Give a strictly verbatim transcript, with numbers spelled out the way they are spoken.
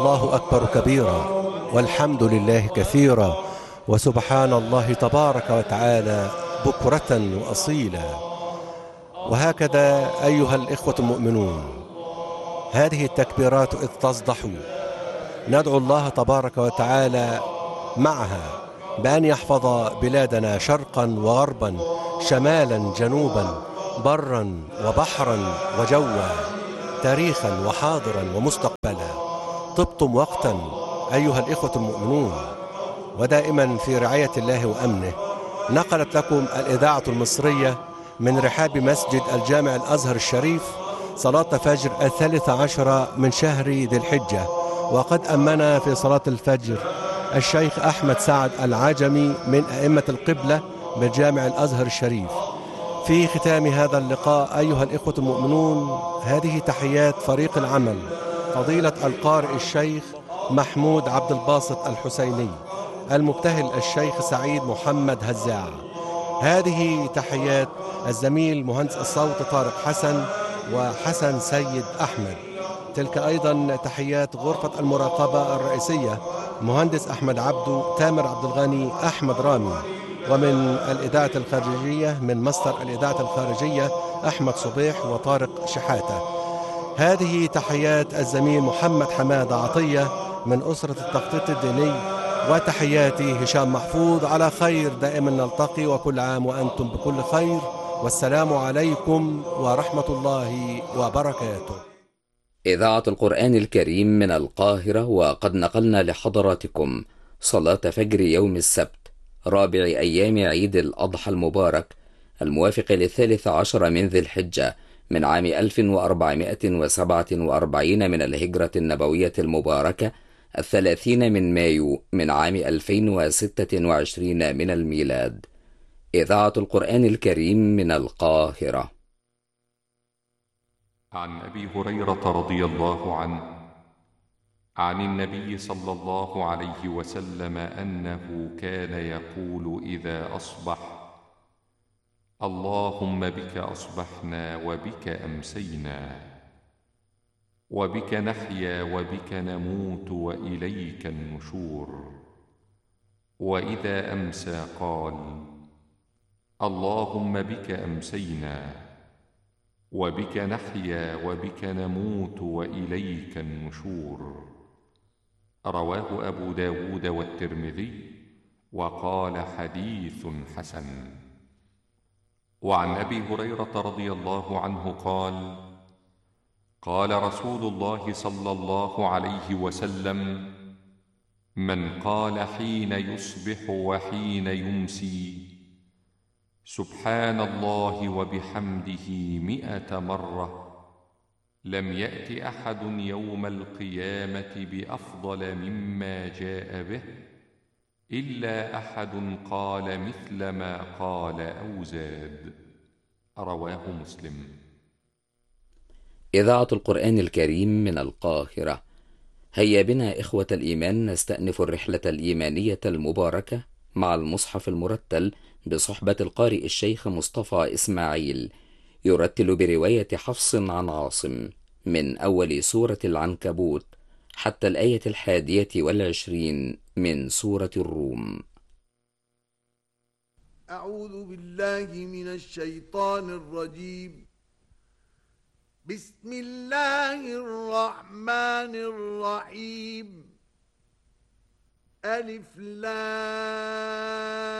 الله أكبر كبيرا والحمد لله كثيرا وسبحان الله تبارك وتعالى بكرة وأصيلا. وهكذا أيها الإخوة المؤمنون، هذه التكبيرات إذ تصدح ندعو الله تبارك وتعالى معها بأن يحفظ بلادنا شرقا وغربا، شمالا جنوبا، برا وبحرا وجوا، تاريخا وحاضرا ومستقبلا. طبتم وقتا أيها الإخوة المؤمنون، ودائما في رعاية الله وأمنه. نقلت لكم الإذاعة المصرية من رحاب مسجد الجامع الأزهر الشريف صلاة فجر الثالث عشر من شهر ذي الحجة، وقد أمنا في صلاة الفجر الشيخ أحمد سعد العجمي من أئمة القبلة بالجامع الأزهر الشريف. في ختام هذا اللقاء أيها الإخوة المؤمنون، هذه تحيات فريق العمل، فضيلة القارئ الشيخ محمود عبد الباسط الحسيني، المبتهل الشيخ سعيد محمد هزاع. هذه تحيات الزميل مهندس الصوت طارق حسن وحسن سيد أحمد. تلك أيضا تحيات غرفة المراقبة الرئيسية، مهندس أحمد عبدو، تامر عبد الغني، أحمد رامي. ومن الإذاعة الخارجية من مصدر الإذاعة الخارجية أحمد صبيح وطارق شحاتة. هذه تحيات الزميل محمد حماد عطية من أسرة التخطيط الديني، وتحياتي هشام محفوظ. على خير دائما نلتقي، وكل عام وأنتم بكل خير، والسلام عليكم ورحمة الله وبركاته. إذاعة القرآن الكريم من القاهرة، وقد نقلنا لحضراتكم صلاة فجر يوم السبت رابع أيام عيد الأضحى المبارك الموافق للثالث عشر من ذي الحجة من عام ألف وأربعمائة وسبعة وأربعين من الهجرة النبوية المباركة، الثلاثين من مايو من عام ألفين وستة وعشرين من الميلاد. إذاعة القرآن الكريم من القاهرة. عن أبي هريرة رضي الله عنه عن النبي صلى الله عليه وسلم أنه كان يقول إذا أصبح: اللهم بك أصبحنا وبك أمسينا وبك نحيا وبك نموت وإليك النشور. وإذا أمسى قال: اللهم بك أمسينا وبك نحيا وبك نموت وإليك النشور. رواه أبو داود والترمذي، وقال حديث حسن. وعن أبي هريرة رضي الله عنه قال: قال رسول الله صلى الله عليه وسلم: من قال حين يصبح وحين يمسي سبحان الله وبحمده مئة مرة، لم يأت أحد يوم القيامة بأفضل مما جاء به إلا أحد قال مثل ما قال أو زاد. رواه مسلم. إذاعة القرآن الكريم من القاهرة. هيا بنا إخوة الإيمان نستأنف الرحلة الإيمانية المباركة مع المصحف المرتل بصحبة القارئ الشيخ مصطفى إسماعيل، يرتل برواية حفص عن عاصم من أول سورة العنكبوت حتى الآية الحادية والعشرين من سورة الروم. أعوذ بالله من الشيطان الرجيم. بسم الله الرحمن الرحيم. ألف لام